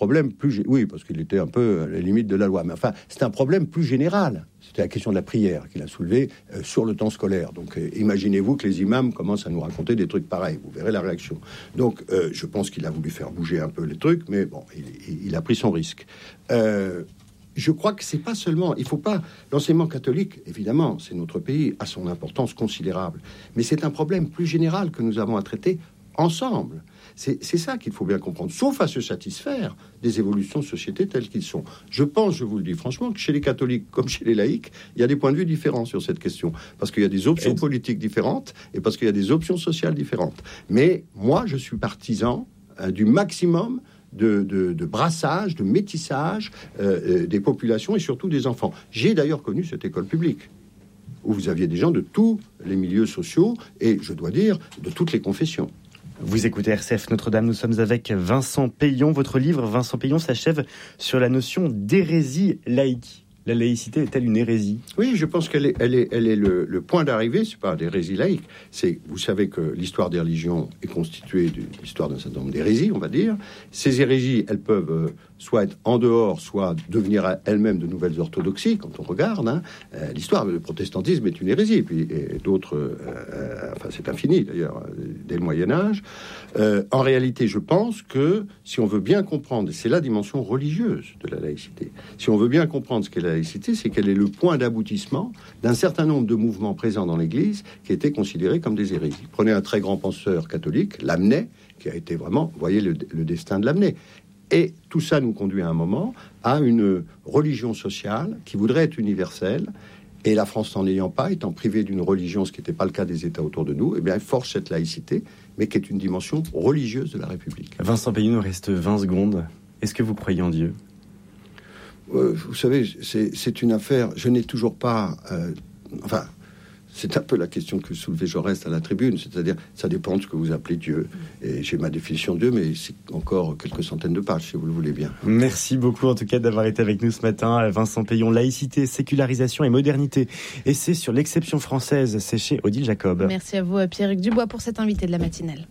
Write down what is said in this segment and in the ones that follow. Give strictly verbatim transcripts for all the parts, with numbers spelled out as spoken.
problème plus... Oui, parce qu'il était un peu à la limite de la loi. Mais enfin, c'est un problème plus général. C'était la question de la prière qu'il a soulevée euh, sur le temps scolaire. Donc, euh, imaginez-vous que les imams commencent à nous raconter des trucs pareils. Vous verrez la réaction. Donc, euh, je pense qu'il a voulu faire bouger un peu les trucs, mais bon, il, il a pris son risque. Euh, je crois que c'est pas seulement... Il faut pas... L'enseignement catholique, évidemment, c'est notre pays, a son importance considérable. Mais c'est un problème plus général que nous avons à traiter ensemble. C'est, c'est ça qu'il faut bien comprendre, sauf à se satisfaire des évolutions de société telles qu'ils sont. Je pense, je vous le dis franchement, que chez les catholiques comme chez les laïcs, il y a des points de vue différents sur cette question, parce qu'il y a des options politiques différentes et parce qu'il y a des options sociales différentes. Mais moi, je suis partisan euh, du maximum de, de, de brassage, de métissage euh, des populations et surtout des enfants. J'ai d'ailleurs connu cette école publique, où vous aviez des gens de tous les milieux sociaux et, je dois dire, de toutes les confessions. Vous écoutez R C F Notre-Dame, nous sommes avec Vincent Peillon. Votre livre, Vincent Peillon, s'achève sur la notion d'hérésie laïque. La laïcité est-elle une hérésie ? Oui, je pense qu'elle est, elle est, elle est le, le point d'arrivée. C'est pas d'hérésie laïque. C'est, vous savez que l'histoire des religions est constituée de l'histoire d'un certain nombre d'hérésies, on va dire. Ces hérésies, elles peuvent euh, soit être en dehors, soit devenir elles-mêmes de nouvelles orthodoxies. Quand on regarde, hein, euh, l'histoire du protestantisme est une hérésie. Et puis et d'autres, euh, euh, enfin c'est infini d'ailleurs, dès le Moyen Âge. Euh, en réalité, je pense que si on veut bien comprendre, c'est la dimension religieuse de la laïcité. Si on veut bien comprendre ce qu'est la laïcité, c'est qu'elle est le point d'aboutissement d'un certain nombre de mouvements présents dans l'Église qui étaient considérés comme des hérésies. Prenez un très grand penseur catholique, Lamennais, qui a été vraiment, vous voyez le, le destin de Lamennais. Et tout ça nous conduit à un moment à une religion sociale qui voudrait être universelle. Et la France n'en ayant pas, étant privée d'une religion, ce qui n'était pas le cas des États autour de nous, eh bien, elle force cette laïcité, mais qui est une dimension religieuse de la République. Vincent Peillon, il nous reste vingt secondes. Est-ce que vous croyez en Dieu ? Euh, vous savez, c'est, c'est une affaire... Je n'ai toujours pas... Euh, enfin, c'est un peu la question que soulevait Jaurès à la tribune, c'est-à-dire, ça dépend de ce que vous appelez Dieu. Et j'ai ma définition de Dieu, mais c'est encore quelques centaines de pages, si vous le voulez bien. Merci beaucoup, en tout cas, d'avoir été avec nous ce matin. Vincent Peillon, laïcité, sécularisation et modernité. Et c'est sur l'exception française, c'est chez Odile Jacob. Merci à vous, Pierrick Dubois, pour cet invité de la matinale.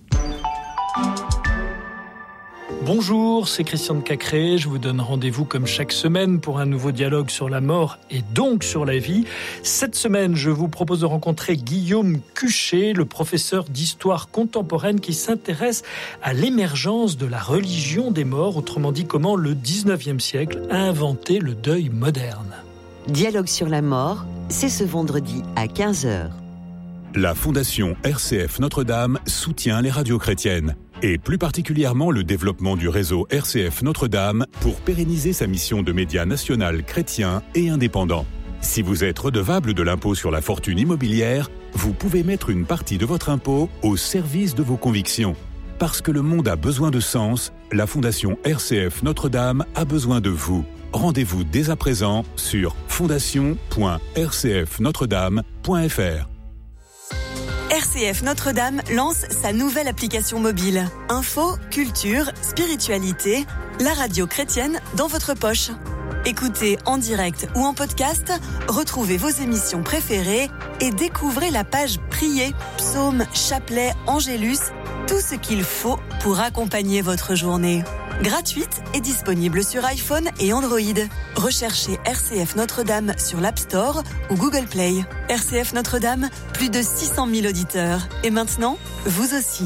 Bonjour, c'est Christian de Cacré. Je vous donne rendez-vous comme chaque semaine pour un nouveau dialogue sur la mort et donc sur la vie. Cette semaine, je vous propose de rencontrer Guillaume Cuchet, le professeur d'histoire contemporaine qui s'intéresse à l'émergence de la religion des morts, autrement dit comment le dix-neuvième siècle a inventé le deuil moderne. Dialogue sur la mort, c'est ce vendredi à quinze heures. La Fondation R C F Notre-Dame soutient les radios chrétiennes, et plus particulièrement le développement du réseau R C F Notre-Dame pour pérenniser sa mission de média national chrétien et indépendant. Si vous êtes redevable de l'impôt sur la fortune immobilière, vous pouvez mettre une partie de votre impôt au service de vos convictions. Parce que le monde a besoin de sens, la Fondation R C F Notre-Dame a besoin de vous. Rendez-vous dès à présent sur fondation point r c f notre dame point f r. R C F Notre-Dame lance sa nouvelle application mobile. Info, culture, spiritualité, la radio chrétienne dans votre poche. Écoutez en direct ou en podcast, retrouvez vos émissions préférées et découvrez la page Prier, psaumes, chapelets, angélus, tout ce qu'il faut pour accompagner votre journée. Gratuite et disponible sur iPhone et Android. Recherchez R C F Notre-Dame sur l'App Store ou Google Play. R C F Notre-Dame, plus de six cent mille auditeurs. Et maintenant, vous aussi.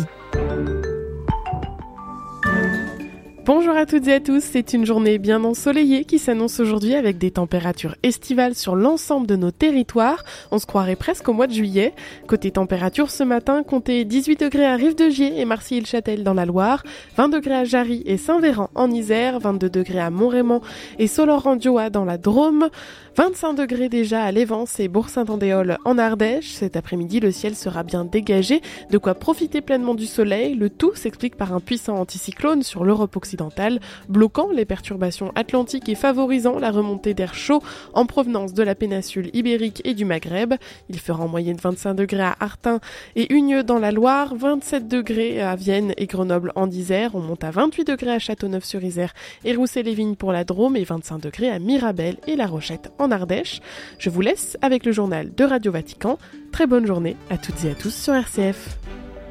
Bonjour à toutes et à tous, c'est une journée bien ensoleillée qui s'annonce aujourd'hui avec des températures estivales sur l'ensemble de nos territoires. On se croirait presque au mois de juillet. Côté température, ce matin, comptez dix-huit degrés à Rive-de-Gier et Marcilly-le-Châtel dans la Loire, vingt degrés à Jarry et Saint-Véran en Isère, vingt-deux degrés à Montrémont et Soleure-en-Diois dans la Drôme, vingt-cinq degrés déjà à Lévence et Bourg-Saint-Andéol en Ardèche. Cet après-midi, le ciel sera bien dégagé, de quoi profiter pleinement du soleil. Le tout s'explique par un puissant anticyclone sur l'Europe occidentale, bloquant les perturbations atlantiques et favorisant la remontée d'air chaud en provenance de la péninsule ibérique et du Maghreb. Il fera en moyenne vingt-cinq degrés à Artin et Unieux dans la Loire, vingt-sept degrés à Vienne et Grenoble en Isère. On monte à vingt-huit degrés à Châteauneuf-sur-Isère et Roussel-les-Vignes pour la Drôme et vingt-cinq degrés à Mirabel et La Rochette en Ardèche. Je vous laisse avec le journal de Radio Vatican. Très bonne journée à toutes et à tous sur R C F.